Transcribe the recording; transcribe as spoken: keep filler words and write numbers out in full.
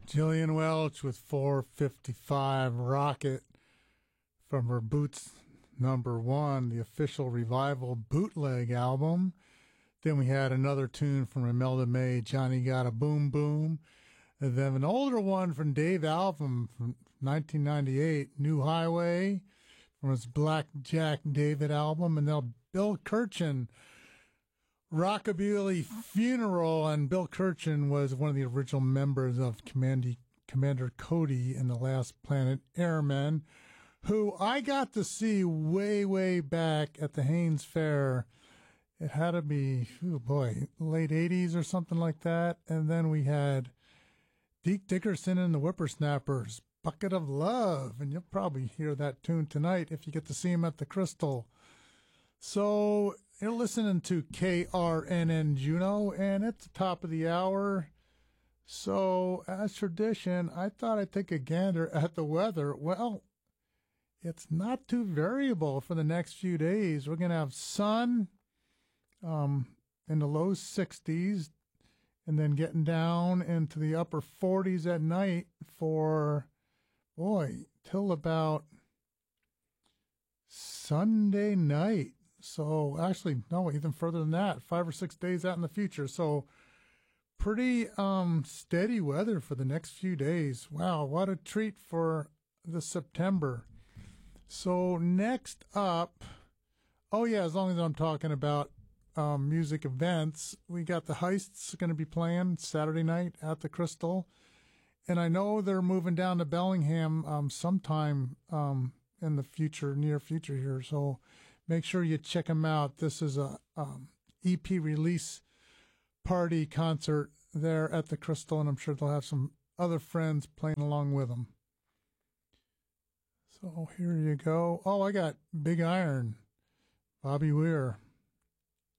Jillian Welch with four fifty-five Rocket from her Boots number one, the official Revival bootleg album. Then we had another tune from Imelda May, Johnny Got a Boom Boom. And then an older one from Dave Album from nineteen ninety-eight, New Highway, from his Black Jack David album. And then Bill Kirchen, Rockabilly Funeral, and Bill Kirchen was one of the original members of Commandy, Commander Cody in The Last Planet Airmen, who I got to see way, way back at the Haynes Fair. It had to be, oh boy, late eighties or something like that. And then we had Deke Dickerson and the Whippersnappers, Bucket of Love. And you'll probably hear that tune tonight if you get to see him at the Crystal. So you're listening to K R N N Juneau, and it's the top of the hour. So, as tradition, I thought I'd take a gander at the weather. Well, it's not too variable for the next few days. We're going to have sun um, in the low sixties, and then getting down into the upper forties at night for, boy, till about Sunday night. So actually, no, even further than that, five or six days out in the future. So pretty um, steady weather for the next few days. Wow, what a treat for the September. So next up, oh yeah, as long as I'm talking about um, music events, we got the Heists going to be playing Saturday night at the Crystal. And I know they're moving down to Bellingham um, sometime um, in the future, near future here. So make sure you check them out. This is a um, E P release party concert there at the Crystal, and I'm sure they'll have some other friends playing along with them. So here you go. Oh, I got Big Iron, Bobby Weir.